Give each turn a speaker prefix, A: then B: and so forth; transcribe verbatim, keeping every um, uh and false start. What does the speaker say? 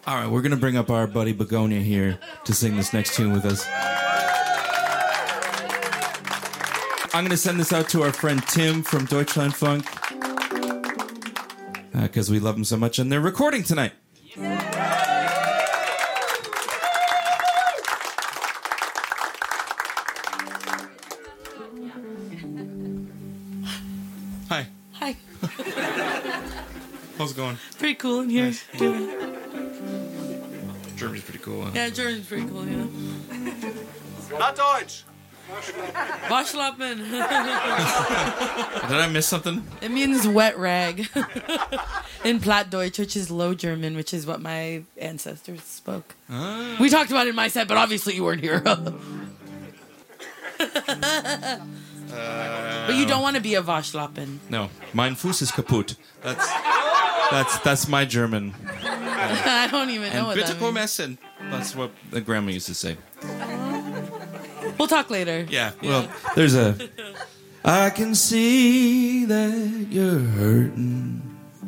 A: All right, we're going to bring up our buddy Begonia here to sing this next tune with us. I'm going to send this out to our friend Tim from Deutschlandfunk because uh, we love him so much, and they're recording tonight. Hi.
B: Hi.
A: How's it going?
B: Pretty cool in here.
A: Nice. Germany's pretty cool, huh?
B: Yeah, Germany's pretty cool, yeah.
C: Not Deutsch.
B: Waschlappen.
A: Did I miss something?
B: It means wet rag. In Plattdeutsch, which is Low German, which is what my ancestors spoke.
A: Ah.
B: We talked about it in my set, but obviously you weren't here.
A: Uh,
B: but you don't want to be a Waschlappen.
A: No, mein Fuß ist kaputt. That's that's that's my German.
B: I don't even know
A: And
B: what
A: bitte
B: that
A: komm
B: means.
A: essen. That's what the grandma used to say.
B: We'll talk later.
A: Yeah, well, there's a... I can see that you're hurting.